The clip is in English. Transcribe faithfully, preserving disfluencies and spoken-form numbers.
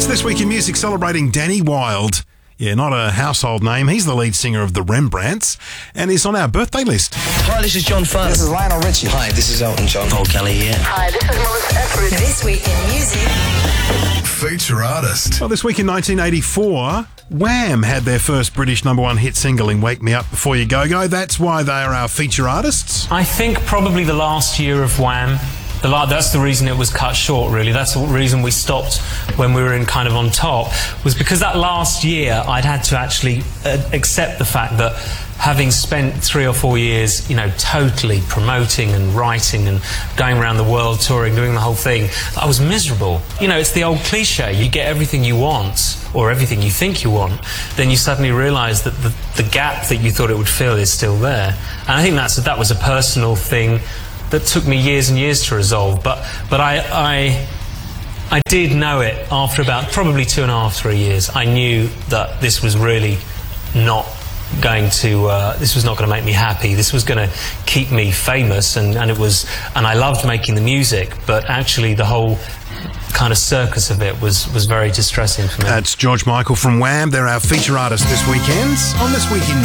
It's This Week in Music celebrating Danny Wilde. Yeah, not a household name. He's the lead singer of the Rembrandts and is on our birthday list. Hi, this is John Farr. This is Lionel Richie. Hi, this is Elton John. Paul Kelly here. Hi, this is Melissa Etheridge. This Week in Music. Feature artist. Well, this week in nineteen eighty-four, Wham had their first British number one hit single in Wake Me Up Before You Go Go. That's why they are our feature artists. I think probably the last year of Wham. The la- that's the reason it was cut short, really. That's the reason we stopped when we were in kind of on top, was because that last year I'd had to actually uh, accept the fact that having spent three or four years, you know, totally promoting and writing and going around the world touring, doing the whole thing, I was miserable. You know, it's the old cliche, you get everything you want, or everything you think you want, then you suddenly realise that the, the gap that you thought it would fill is still there. And I think that's, that was a personal thing that took me years and years to resolve, but but I, I I did know it after about probably two and a half, three years. I knew that this was really not going to uh, this was not going to make me happy. This was going to keep me famous, and, and it was, and I loved making the music, but actually the whole kind of circus of it was was very distressing for me. That's George Michael from Wham. They're our feature artist this weekend on This Week in